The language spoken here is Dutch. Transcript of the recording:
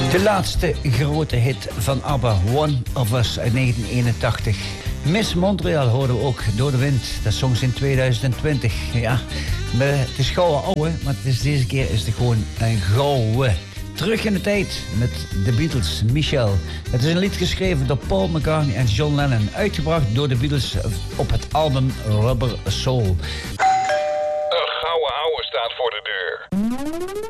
De laatste grote hit van ABBA, One of Us uit 1981. Miss Montreal hoorden we ook door de wind. Dat zong ze in 2020. Ja, het is gouden ouwe, maar deze keer is het gewoon een gouden. Terug in de tijd met de Beatles, Michelle. Het is een lied geschreven door Paul McCartney en John Lennon. Uitgebracht door de Beatles op het album Rubber Soul. Een gouden ouwe staat voor de deur.